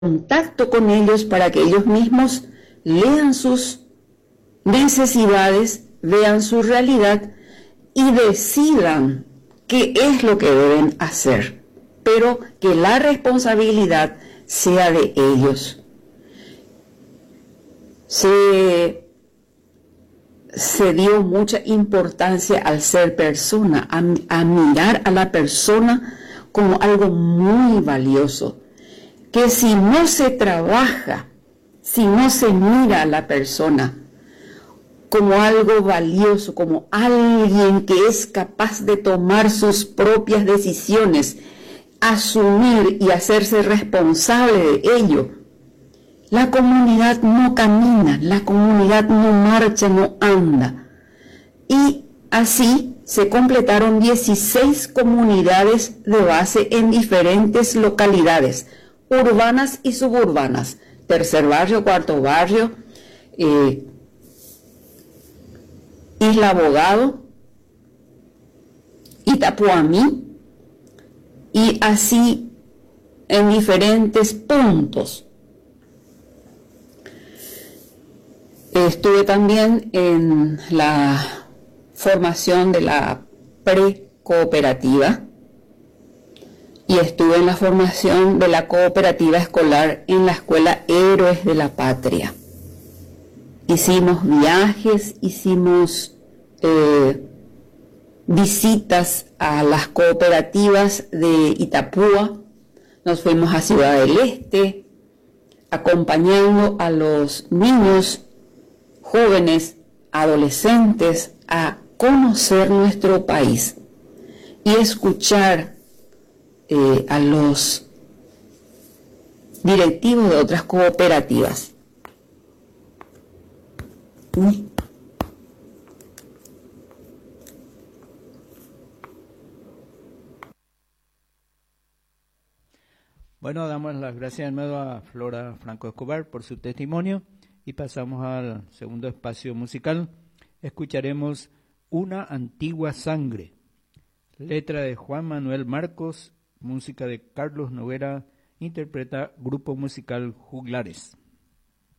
contacto con ellos para que ellos mismos lean sus necesidades, vean su realidad y decidan qué es lo que deben hacer, pero que la responsabilidad sea de ellos. Se dio mucha importancia al ser persona, a mirar a la persona como algo muy valioso, que si no se trabaja, si no se mira a la persona como algo valioso, como alguien que es capaz de tomar sus propias decisiones, asumir y hacerse responsable de ello, la comunidad no camina, la comunidad no marcha, no anda. Y así se completaron 16 comunidades de base en diferentes localidades, urbanas y suburbanas, tercer barrio, cuarto barrio, Isla Abogado, Itapuamí, y así en diferentes puntos. Estuve también en la formación de la precooperativa y estuve en la formación de la cooperativa escolar en la escuela Héroes de la Patria. Hicimos viajes, hicimos visitas a las cooperativas de Itapúa, nos fuimos a Ciudad del Este, acompañando a los niños, jóvenes, adolescentes a conocer nuestro país y escuchar a los directivos de otras cooperativas. Bueno, damos las gracias de nuevo a Flora Franco Escobar por su testimonio y pasamos al segundo espacio musical. Escucharemos Una antigua sangre, letra de Juan Manuel Marcos, música de Carlos Noguera, interpreta Grupo Musical Juglares.